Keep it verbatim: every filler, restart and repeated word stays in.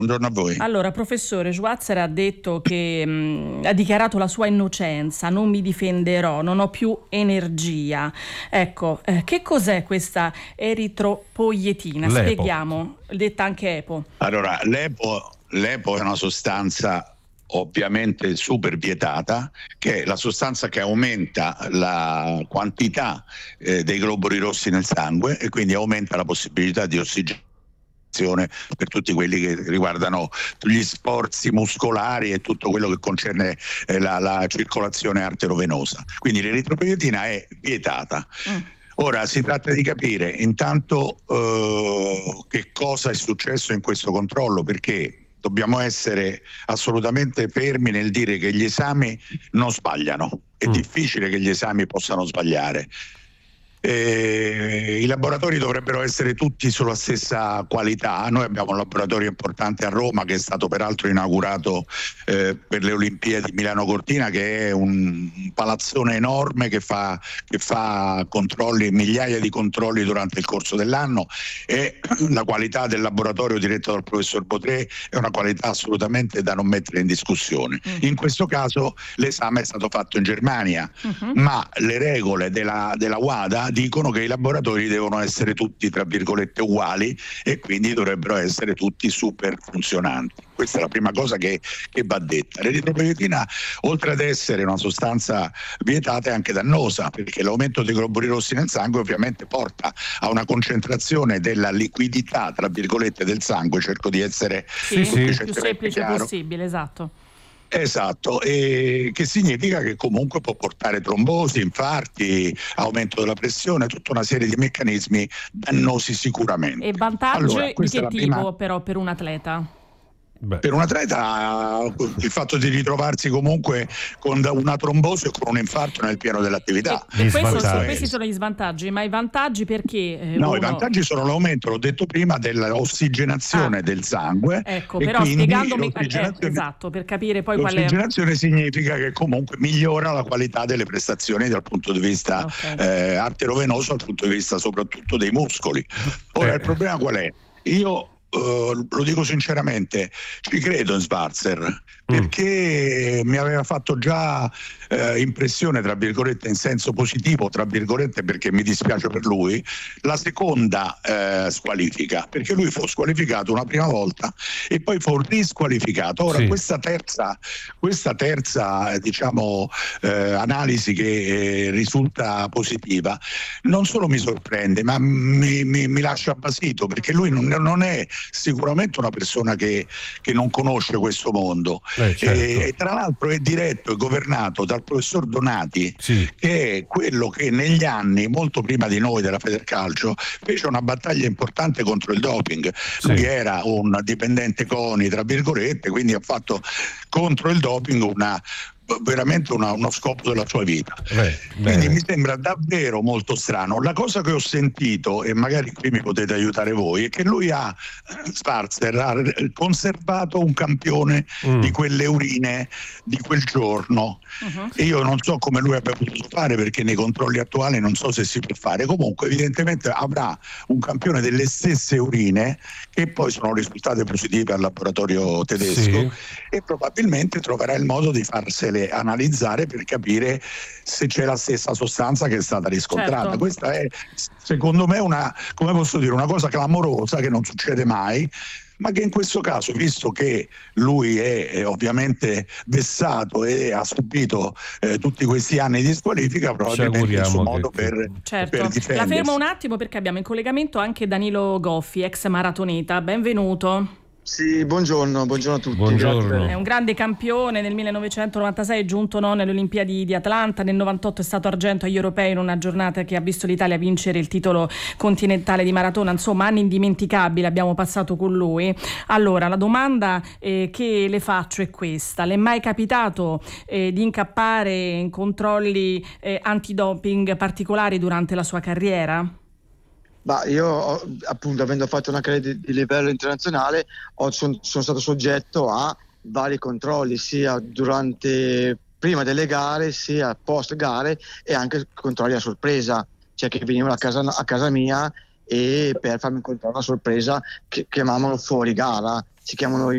Buongiorno a voi. Allora, professore, Schwarzer ha detto che mh, ha dichiarato la sua innocenza, non mi difenderò, non ho più energia. Ecco, eh, che cos'è questa eritropoietina? L'E P O. Spieghiamo, detta anche E P O. Allora, l'E P O, l'E P O è una sostanza ovviamente super vietata, che è la sostanza che aumenta la quantità eh, dei globuli rossi nel sangue e quindi aumenta la possibilità di ossigenazione per tutti quelli che riguardano gli sforzi muscolari e tutto quello che concerne eh, la, la circolazione arterovenosa. Quindi l'eritropoietina è vietata. Mm. Ora si tratta di capire intanto eh, che cosa è successo in questo controllo, perché dobbiamo essere assolutamente fermi nel dire che gli esami non sbagliano. È mm. difficile che gli esami possano sbagliare. Eh, I laboratori dovrebbero essere tutti sulla stessa qualità. Noi abbiamo un laboratorio importante a Roma che è stato peraltro inaugurato eh, per le Olimpiadi Milano Cortina, che è un, un palazzone enorme che fa, che fa controlli, migliaia di controlli durante il corso dell'anno, e la qualità del laboratorio diretto dal professor Botré è una qualità assolutamente da non mettere in discussione. Mm. In questo caso l'esame è stato fatto in Germania, uh-huh. ma le regole della, della WADA dicono che i laboratori devono essere tutti tra virgolette uguali e quindi dovrebbero essere tutti super funzionanti. Questa è la prima cosa che, che va detta. L'eritropoietina, oltre ad essere una sostanza vietata, è anche dannosa, perché l'aumento dei globuli rossi nel sangue ovviamente porta a una concentrazione della liquidità tra virgolette del sangue. Cerco di essere sì, sì. più semplice chiaro. possibile, esatto. Esatto, e che significa che comunque può portare trombosi, infarti, aumento della pressione, tutta una serie di meccanismi dannosi sicuramente. E vantaggi allora, di che tipo prima... però per un atleta? Beh. Per un atleta il fatto di ritrovarsi comunque con una trombosi o con un infarto nel pieno dell'attività. E, e questo, questi sono gli svantaggi, ma i vantaggi perché? Eh, no, uno... i vantaggi sono l'aumento, l'ho detto prima, dell'ossigenazione ah. del sangue. Ecco, però spiegandomi eh, esatto, per capire poi qual è. L'ossigenazione significa che comunque migliora la qualità delle prestazioni dal punto di vista okay. eh, arterovenoso, dal punto di vista soprattutto dei muscoli. Ora eh. il problema qual è? Io Uh, lo dico sinceramente, ci credo in Schwarzer, perché mm. mi aveva fatto già uh, impressione, tra virgolette, in senso positivo, tra virgolette, perché mi dispiace per lui, la seconda uh, squalifica, perché lui fu squalificato una prima volta e poi fu risqualificato. Ora sì. questa terza questa terza diciamo uh, analisi che eh, risulta positiva non solo mi sorprende, ma mi, mi, mi lascia basito, perché lui non, non è sicuramente una persona che, che non conosce questo mondo eh, certo. e, e tra l'altro è diretto e governato dal professor Donati sì. che è quello che negli anni, molto prima di noi della Federcalcio, fece una battaglia importante contro il doping. Sì. Lui era un dipendente CONI tra virgolette, quindi ha fatto contro il doping una veramente una, uno scopo della sua vita. Beh, quindi bene. Mi sembra davvero molto strano. La cosa che ho sentito, e magari qui mi potete aiutare voi, è che lui ha Schwarzer ha conservato un campione mm. di quelle urine di quel giorno uh-huh. e io non so come lui abbia potuto fare, perché nei controlli attuali non so se si può fare. Comunque evidentemente avrà un campione delle stesse urine che poi sono risultate positive al laboratorio tedesco sì. e probabilmente troverà il modo di farsele analizzare per capire se c'è la stessa sostanza che è stata riscontrata. Certo. Questa è secondo me una, come posso dire, una cosa clamorosa che non succede mai, ma che in questo caso, visto che lui è, è ovviamente vessato e ha subito eh, tutti questi anni di squalifica, probabilmente il suo modo che... per, certo. per difendersi. La fermo un attimo perché abbiamo in collegamento anche Danilo Goffi, ex maratoneta. Benvenuto. Sì, buongiorno, buongiorno a tutti. Buongiorno. È un grande campione, nel millenovecentonovantasei è giunto nono alle Olimpiadi di Atlanta, nel novantotto è stato argento agli europei in una giornata che ha visto l'Italia vincere il titolo continentale di maratona. Insomma, anni indimenticabili abbiamo passato con lui. Allora, la domanda eh, che le faccio è questa: le è mai capitato eh, di incappare in controlli eh, antidoping particolari durante la sua carriera? Bah, io appunto, avendo fatto una carriera di, di livello internazionale, ho, son, sono stato soggetto a vari controlli, sia durante prima delle gare sia post gare, e anche controlli a sorpresa, cioè che venivano a casa, a casa mia e per farmi incontrare una sorpresa che chiamavano fuori gara, si chiamano